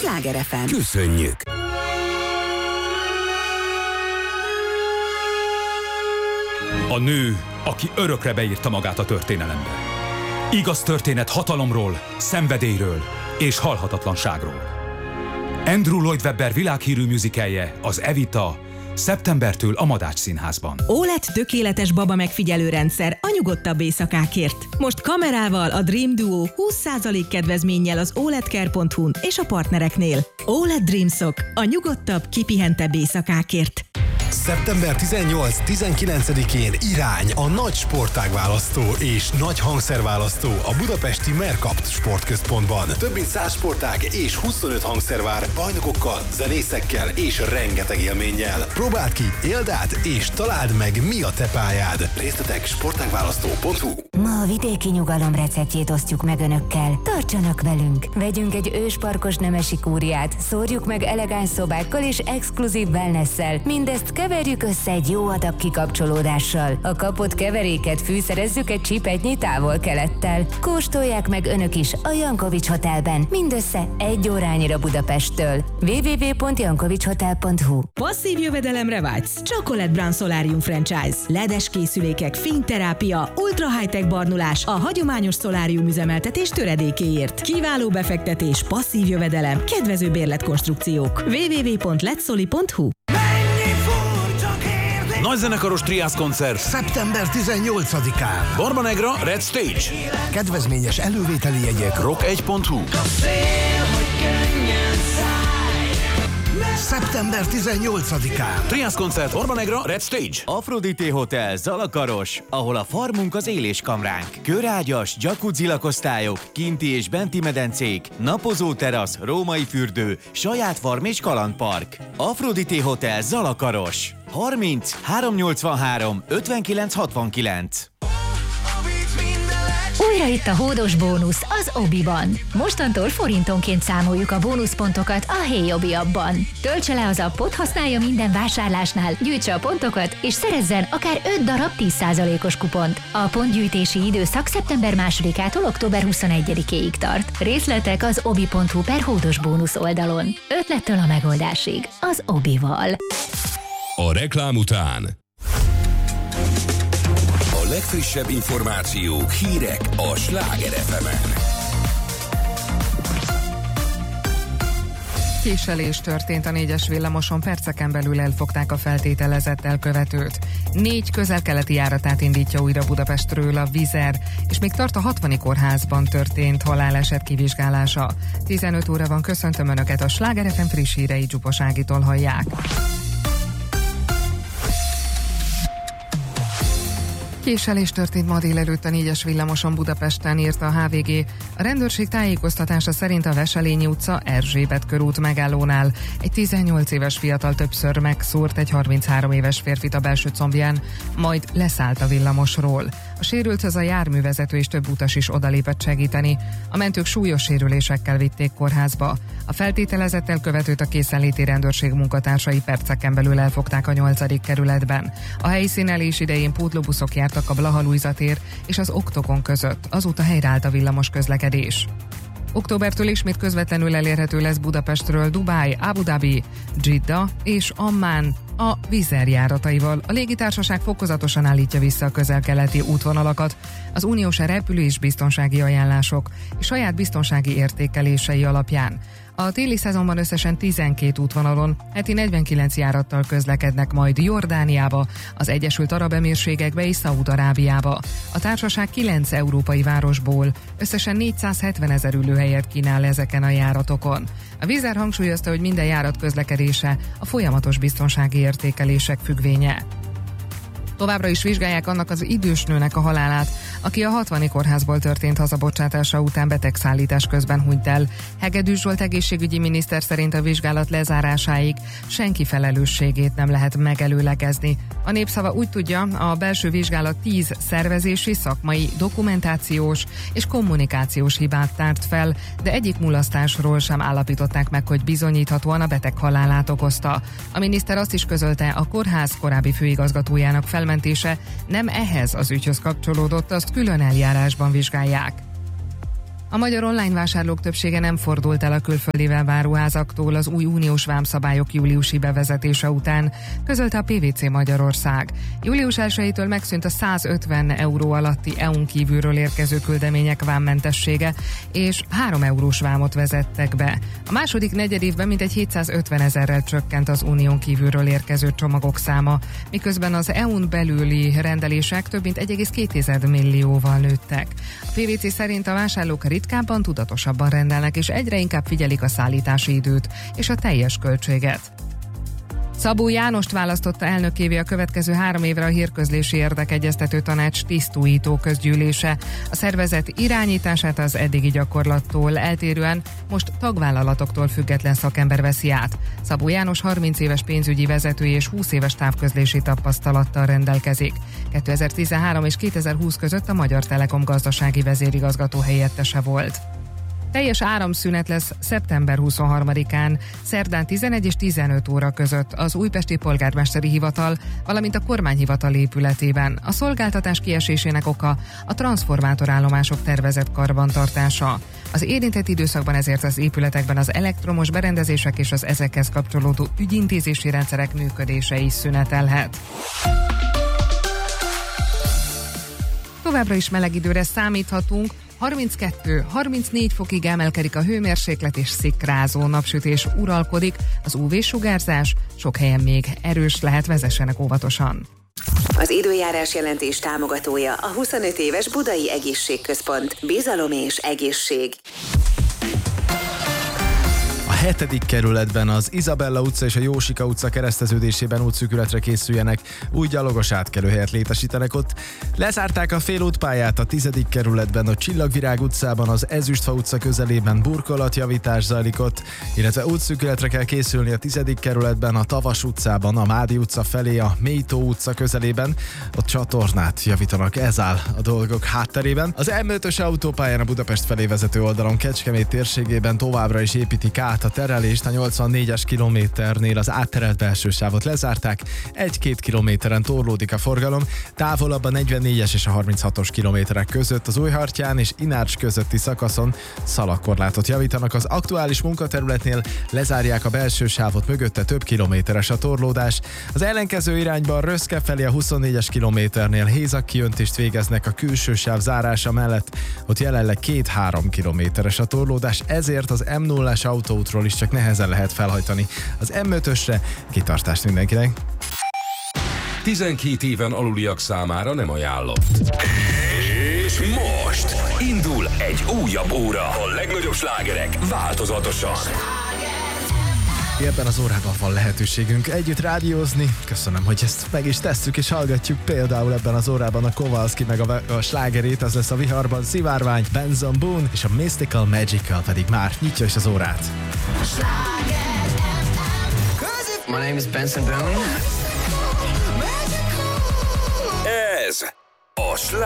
Sláger FM. Köszönjük! A nő, aki örökre beírta magát a történelembe. Igaz történet hatalomról, szenvedélyről és halhatatlanságról. Andrew Lloyd Webber világhírű musicalje, az Evita, szeptembertől a Madách Színházban. OLED tökéletes baba megfigyelő rendszer a nyugodtabb éjszakákért. Most kamerával a Dream Duo 20% kedvezménnyel az OLEDcare.hu-n és a partnereknél. OLED Dreamsok a nyugodtabb, kipihentebb éjszakákért. Szeptember 18-19-én irány a nagy sportágválasztó és nagy hangszerválasztó a budapesti Mercapt sportközpontban. Több mint 100 sportág és 25 hangszer vár bajnokokkal, zenészekkel és rengeteg élménnyel. Próbáld ki, éld át és találd meg, mi a te pályád. Részletek sportágválasztó.hu. Ma a vidéki nyugalom receptjét osztjuk meg önökkel. Tartsanak velünk! Vegyünk egy ősparkos nemesi kúriát, szórjuk meg elegáns szobákkal és exkluzív wellnesszel. Mindezt keverjük össze egy jó adag kikapcsolódással. A kapott keveréket fűszerezzük egy csipetnyi távol-kelettel. Kóstolják meg önök is a Jankovics Hotelben, mindössze 1 órányira Budapesttől. www.jankovicshotel.hu. Passzív jövedelemre vágysz? Chocolate Brown Solarium Franchise. LED-es készülékek, fényterápia, ultra high-tech barnulás a hagyományos szolárium üzemeltetés töredékéért. Kiváló befektetés, passzív jövedelem, kedvező bérletkonstrukciók. www.letsoli.hu. Nagyzenekaros Triász koncert Szeptember 18-án. Barbanegra Red Stage. Kedvezményes elővételi jegyek Rock1.hu. Szeptember 18-án. Triász koncert Barbanegra Red Stage. Aphrodite Hotel Zalakaros, ahol a farmunk az éléskamránk. Körágyas, jacuzzi lakosztályok, kinti és benti medencék, napozó terasz, római fürdő, saját farm és kalandpark. Aphrodite Hotel Zalakaros. 30 383 59 69. Újra itt a hódos bónusz az Obiban. Mostantól forintonként számoljuk a bónuszpontokat a Hey Obi appban. Töltse le az appot, használja minden vásárlásnál, gyűjtse a pontokat, és szerezzen akár 5 darab 10%-os kupont. A pontgyűjtési időszak szeptember 2-ától október 21-ig tart. Részletek az obi.hu/hódos bónusz oldalon. Ötlettől a megoldásig. Az Obival. A reklám után a legfrissebb információk, hírek a Sláger FM-en. Késelés történt a 4-es villamoson, perceken belül elfogták a feltételezett elkövetőt. 4 közel-keleti járatát indítja újra Budapestről a Vizer, és még tart a 60. kórházban történt haláleset kivizsgálása. 15 óra van, köszöntöm Önöket, a Sláger FM friss hírei Zsupas Ágitól hallják. Késelés történt ma délelőtt a 4-es villamoson Budapesten, írta a HVG. A rendőrség tájékoztatása szerint a Veselényi utca Erzsébet körút megállónál egy 18 éves fiatal többször megszúrt egy 33 éves férfit a belső combján, majd leszállt a villamosról. A sérülthöz a járművezető és több utas is odalépett segíteni. A mentők súlyos sérülésekkel vitték kórházba. A feltételezett elkövetőt a készenléti rendőrség munkatársai perceken belül elfogták a 8. kerületben. A helyszínelés idején pótlóbuszok jártak a Blaha Lujza tér és az Oktogon között, azóta helyreállt a villamos közlekedés. Októbertől ismét közvetlenül elérhető lesz Budapestről Dubáj, Abu Dhabi, Dzsidda és Ammán a Vizer járataival. A légitársaság fokozatosan állítja vissza a közel-keleti útvonalakat az uniós repülő- és biztonsági ajánlások és saját biztonsági értékelései alapján. A téli szezonban összesen 12 útvonalon heti 49 járattal közlekednek majd Jordániába, az Egyesült Arab Emírségekbe és Szaúd-Arábiába. A társaság 9 európai városból összesen 470 000 ülőhelyet kínál ezeken a járatokon. A Vizer hangsúlyozta, hogy minden járat közlekedése a folyamatos biztonsági értékelések függvénye. Továbbra is vizsgálják annak az idős nőnek a halálát, aki a 60. kórházból történt hazabocsátása után betegszállítás közben hunyt el. Hegedűs Zsolt egészségügyi miniszter szerint a vizsgálat lezárásáig senki felelősségét nem lehet megelőlegezni. A Népszava úgy tudja, a belső vizsgálat 10 szervezési, szakmai, dokumentációs és kommunikációs hibát tárt fel, de egyik mulasztásról sem állapították meg, hogy bizonyíthatóan a beteg halálát okozta. A miniszter azt is közölte, a kórház korábbi főigazgatójának felmentése nem ehhez az ügyhöz kapcsolódott, azt külön eljárásban vizsgálják. A magyar online vásárlók többsége nem fordult el a külföldivel váruházaktól az új uniós vámszabályok júliusi bevezetése után, közölte a PVC Magyarország. Július 1-től megszűnt a 150 euró alatti EU-n kívülről érkező küldemények vámmentessége, és 3 eurós vámot vezettek be. A második negyedévben mintegy 750 000-rel csökkent az unión kívülről érkező csomagok száma, miközben az EU-n belüli rendelések több mint 1,2 millióval nőttek. A PVC szerint a vásárlók ritkábban, tudatosabban rendelnek, és egyre inkább figyelik a szállítási időt és a teljes költséget. Szabó Jánost választotta elnökévé a következő 3 évre a Hírközlési Érdekegyeztető Tanács tisztújító közgyűlése. A szervezet irányítását az eddigi gyakorlattól eltérően most tagvállalatoktól független szakember veszi át. Szabó János 30 éves pénzügyi vezetői és 20 éves távközlési tapasztalattal rendelkezik. 2013 és 2020 között a Magyar Telekom gazdasági vezérigazgató helyettese volt. Teljes áramszünet lesz szeptember 23-án, szerdán 11 és 15 óra között az Újpesti Polgármesteri Hivatal, valamint a Kormányhivatal épületében. A szolgáltatás kiesésének oka a transformátorállomások tervezett karbantartása. Az érintett időszakban ezért az épületekben az elektromos berendezések és az ezekhez kapcsolódó ügyintézési rendszerek működése is szünetelhet. Továbbra is meleg időre számíthatunk, 32-34 fokig emelkedik a hőmérséklet és szikrázó napsütés uralkodik, az UV-sugárzás sok helyen még erős lehet, vezessenek óvatosan. Az időjárás jelentés támogatója a 25 éves Budai Egészségközpont. Bizalom és egészség. A 7. kerületben az Izabella utca és a Jósika utca kereszteződésében útszűkületre készüljenek, új gyalogos átkelőhelyet létesítenek ott. Lezárták a félútpályát a 10. kerületben, a Csillagvirág utcában, az Ezüstfa utca közelében burkolatjavítás zajlik ott, illetve útszűkületre kell készülni a 10. kerületben, a Tavas utcában, a Mádi utca felé, a Mélytó utca közelében, ott csatornát javítanak, ez áll a dolgok hátterében. Az M5-ös autópályán a Budapest felé vezető oldalon Kecskemét térségében továbbra is építik át a terelést, a 84-es kilométernél az átterelt belső sávot lezárták, 1-2 kilométeren torlódik a forgalom, távolabb a 44-es és a 36-os kilométerek között az Újhartyán és Inárcs közötti szakaszon szalagkorlátot javítanak, az aktuális munkaterületnél lezárják a belső sávot, mögötte több kilométeres a torlódás, az ellenkező irányban Röszke felé a 24-es kilométernél hézak kiöntést végeznek a külső sáv zárása mellett, ott jelenleg 2-3 kilométeres a torlódás, ezért az M0-as autóútról is csak nehezen lehet felhajtani az M5-ösre. Kitartást mindenkinek! 12 éven aluliak számára nem ajánlott. És most indul egy újabb óra. A legnagyobb slágerek változatosan. Ebben az órában van lehetőségünk együtt rádiózni. Köszönöm, hogy ezt meg is tesszük és hallgatjuk. Például ebben az órában a Kowalski meg a slágerét, az lesz a Viharban Szivárvány, Benson Boone, és a Mystical Magical pedig már nyitja is az órát. My name is Benson Boone. Ez a